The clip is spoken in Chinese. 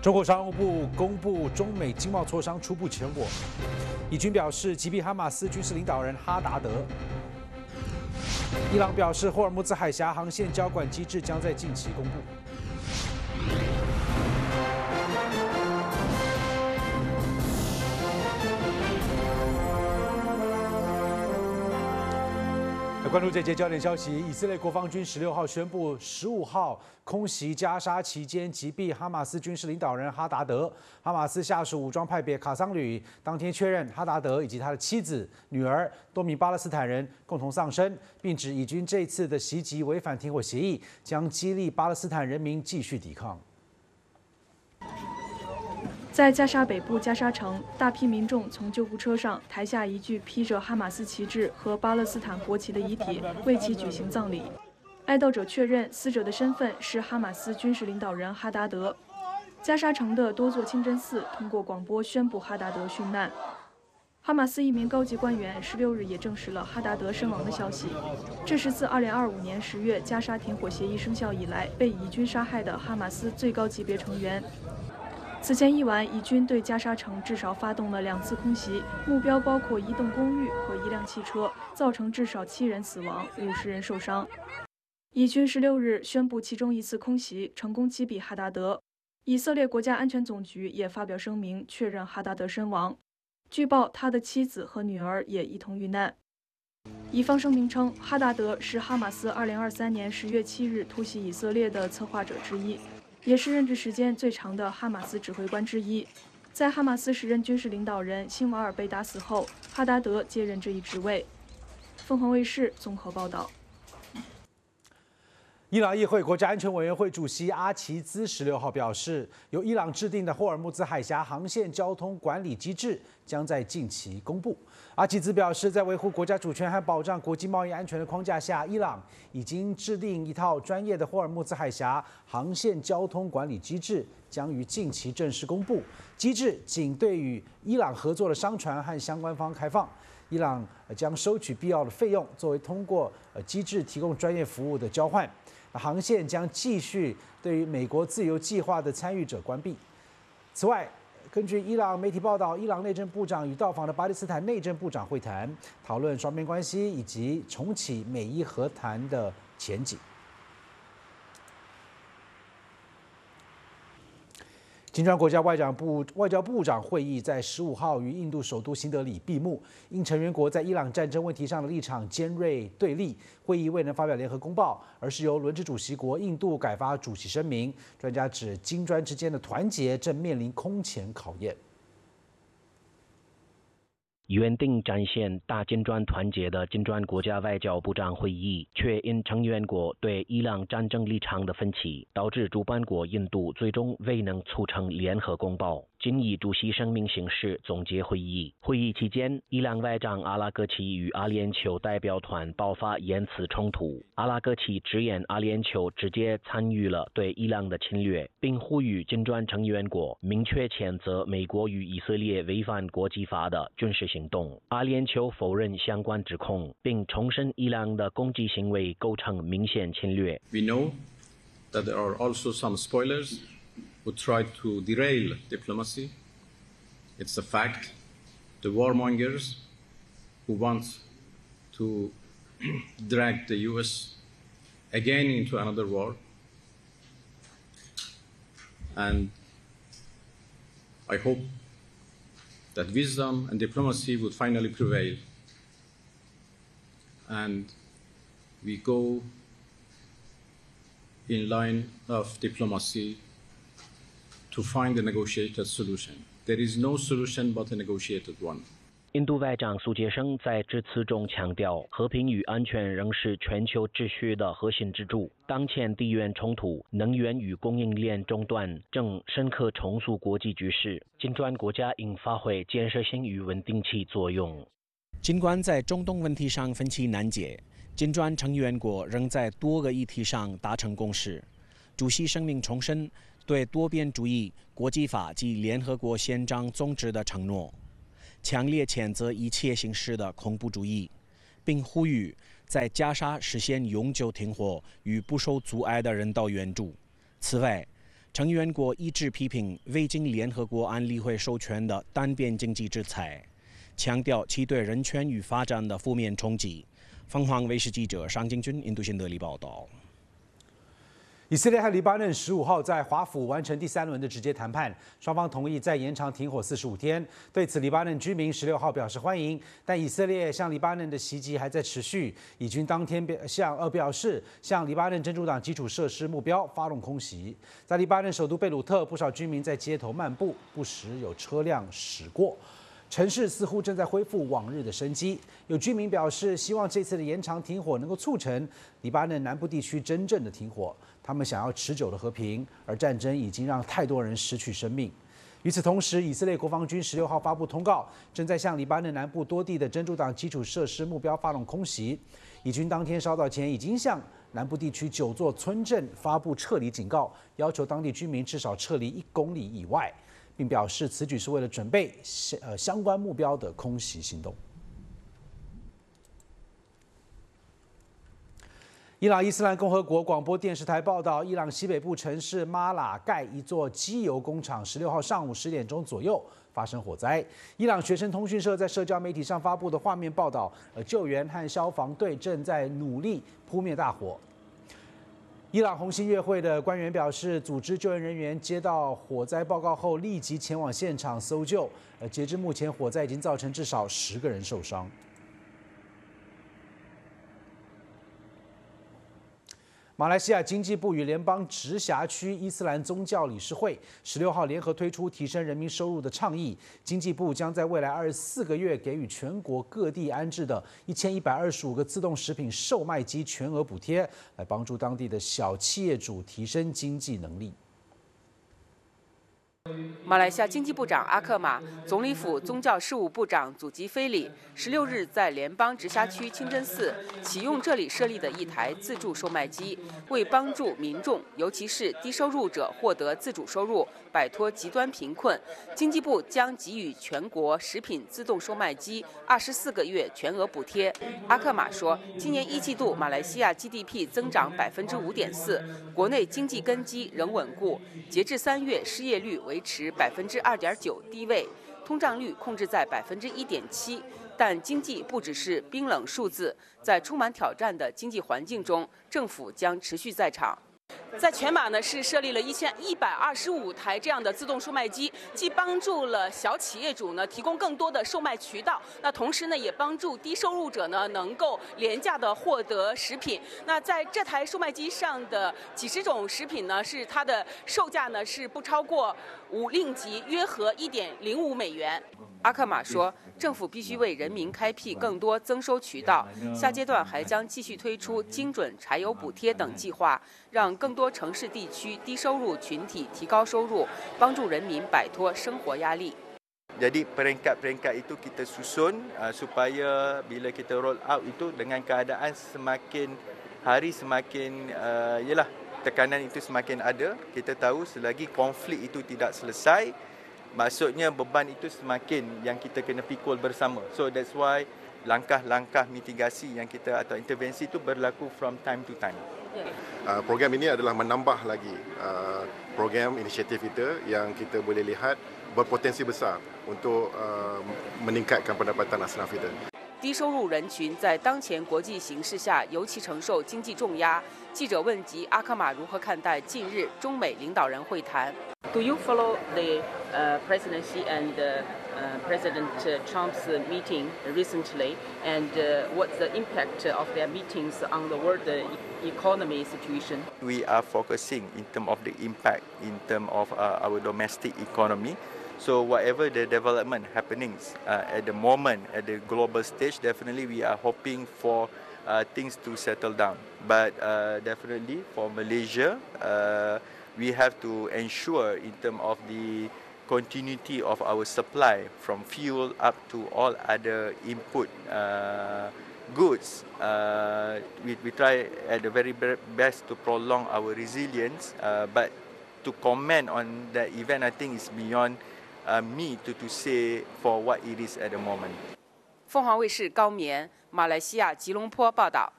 中国商务部公布中美经贸磋商初步成果，以军表示击毙哈马斯军事领导人哈达德。伊朗表示，霍尔木兹海峡航线交管机制将在近期公布。关注这节焦点消息，以色列国防军16号宣布，15号空袭加沙期间击毙哈马斯军事领导人哈达德。哈马斯下属武装派别卡桑旅当天确认，哈达德以及他的妻子、女儿多名巴勒斯坦人共同丧生，并指以军这次的袭击违反停火协议，将激励巴勒斯坦人民继续抵抗。 在加沙北部加沙城，大批民众从救护车上抬下一具披着哈马斯旗帜和巴勒斯坦国旗的遗体，为其举行葬礼。哀悼者确认，死者的身份是哈马斯军事领导人哈达德。加沙城的多座清真寺通过广播宣布哈达德殉难。哈马斯一名高级官员16日也证实了哈达德身亡的消息。这是自2025年10月加沙停火协议生效以来被以军杀害的哈马斯最高级别成员。此前一晚，以军对加沙城至少发动了2次空袭，目标包括一栋公寓和一辆汽车，造成至少7人死亡，50人受伤。以军16日宣布其中一次空袭成功击毙哈达德。以色列国家安全总局也发表声明，确认哈达德身亡。据报，他的妻子和女儿也一同遇难。以方声明称，哈达德是哈马斯2023年10月7日突袭以色列的策划者之一。也是任职时间最长的哈马斯指挥官之一。在哈马斯时任军事领导人辛瓦尔被打死后，哈达德接任这一职位。凤凰卫视综合报道。 伊朗议会国家安全委员会主席阿齐兹16号表示，由伊朗制定的霍尔木兹海峡航线交通管理机制将在近期公布。阿齐兹表示，在维护国家主权和保障国际贸易安全的框架下，伊朗已经制定一套专业的霍尔木兹海峡航线交通管理机制，将于近期正式公布。机制仅对与伊朗合作的商船和相关方开放。伊朗将收取必要的费用，作为通过机制提供专业服务的交换。航线将继续对于美国自由计划的参与者关闭。此外，根据伊朗媒体报道，伊朗内政部长与到访的巴基斯坦内政部长会谈，讨论双边关系以及重启美伊和谈的前景。金砖国家外交部长会议在15号于印度首都新德里闭幕。因成员国在伊朗战争问题上的立场尖锐对立，会议未能发表联合公报，而是由轮值主席国印度改发主席声明。专家指，金砖之间的团结正面临空前考验。 原定展现大金砖团结的金砖国家外交部长会议，却因成员国对伊朗战争立场的分歧，导致主办国印度最终未能促成联合公报。仅以主席声明形式总结会议。会议期间，伊朗外长阿拉格齐与阿联酋代表团爆发言辞冲突。阿拉格齐直言阿联酋直接参与了对伊朗的侵略，并呼吁金砖成员国明确谴责美国与以色列违反国际法的军事行动。阿联酋否认相关指控，并重申伊朗的攻击行为构成明显侵略。 We know that there are also some spoilers who try to derail diplomacy. It's a fact. The warmongers who want to drag the US again into another war. And I hope that wisdom and diplomacy would finally prevail. And we go in line of diplomacy to find a negotiated solution. There is no solution but a negotiated one. 印度外长苏杰生在致辞中强调，和平与安全仍是全球秩序的核心支柱。当前地缘冲突、能源与供应链中断正深刻重塑国际局势，金砖国家应发挥建设性与稳定器作用。 尽管在中东问题上分歧难解，金砖成员国仍在多个议题上达成共识。主席声明重申对多边主义、国际法及联合国宪章宗旨的承诺，强烈谴责一切形式的恐怖主义，并呼吁在加沙实现永久停火与不受阻碍的人道援助。此外， 成员国一致批评未经联合国安理会授权的单边经济制裁，强调其对人权与发展的负面冲击。凤凰卫视记者商金军印度新德里报道。 以色列和黎巴嫩15号在华府完成第3轮的直接谈判，双方同意再延长停火45天。对此，黎巴嫩居民16号表示欢迎，但以色列向黎巴嫩的袭击还在持续。以军当天表示向黎巴嫩真主党基础设施目标发动空袭。在黎巴嫩首都贝鲁特，不少居民在街头漫步，不时有车辆驶过。城市似乎正在恢复往日的生机。有居民表示，希望这次的延长停火能够促成黎巴嫩南部地区真正的停火。他们想要持久的和平，而战争已经让太多人失去生命。与此同时，以色列国防军16号发布通告，正在向黎巴嫩南部多地的真主党基础设施目标发动空袭。以军当天稍早前已经向南部地区9座村镇发布撤离警告，要求当地居民至少撤离1公里以外，并表示此举是为了准备相关目标的空袭行动。伊朗伊斯兰共和国广播电视台报道，伊朗西北部城市马拉盖一座机油工厂16号上午10点钟左右发生火灾。伊朗学生通讯社在社交媒体上发布的画面报道，救援和消防队正在努力扑灭大火。伊朗红新月会的官员表示，组织救援人员接到火灾报告后，立即前往现场搜救。截至目前，火灾已经造成至少10个人受伤。马来西亚经济部与联邦直辖区伊斯兰宗教理事会16号联合推出提升人民收入的倡议。经济部将在未来24个月给予全国各地安置的1125个自动食品售卖机全额补贴，来帮助当地的小企业主提升经济能力。 马来西亚经济部长阿克马、总理府宗教事务部长祖吉菲里16日在联邦直辖区清真寺启用这里设立的一台自助售卖机，为帮助民众，尤其是低收入者获得自主收入，摆脱极端贫困，经济部将给予全国食品自动售卖机24个月全额补贴。阿克马说，今年1季度马来西亚 GDP 增长5.4%，国内经济根基仍稳固，截至3月失业率维持2.9%低位，通胀率控制在1.7%。但经济不只是冰冷数字，在充满挑战的经济环境中，政府将持续在场。在全马呢是设立了1125台这样的自动售卖机，既帮助了小企业主呢提供更多的售卖渠道，那同时呢也帮助低收入者呢能够廉价的获得食品。那在这台售卖机上的几十种食品呢，是它的售价呢是不超过5令吉，约合1.05美元。阿克马说，政府必须为人民开辟更多增收渠道，下阶段还将继续推出精准柴油补贴等计划，让更多城市地区低收入群体提高收入，帮助人民摆脱生活压力。 Jadi peringkat-peringkat itu kita susun supaya bila kita roll out itu dengan keadaan semakin hari semakin yalah tekanan itu semakin ada. Kita tahu selagi konflik itu tidak selesai, maksudnya beban itu semakin yang kita kena pikul bersama. So that's why langkah-langkah mitigasi yang kita atau intervensi itu berlaku from time to time. Program ini adalah menambah lagi program inisiatif kita yang kita boleh lihat berpotensi besar untuk meningkatkan pendapatan asnaf kita. 低收入人群在当前国际形势下尤其承受经济重压。记者问及阿克马如何看待近日中美领导人会谈。Do you follow the presidency and President Trump's meeting recently, and what's the impact of their meetings on the world economy situation? We are focusing in terms of the impact in terms of our domestic economy. So whatever the development happenings at the moment at the global stage, definitely we are hoping for things to settle down. But definitely for Malaysia, we have to ensure in terms of the continuity of our supply from fuel up to all other input goods. We try at the very best to prolong our resilience, but to comment on that event, I think is beyond me to say for what it is at the moment. 凤凰卫视高棉，马来西亚吉隆坡报道。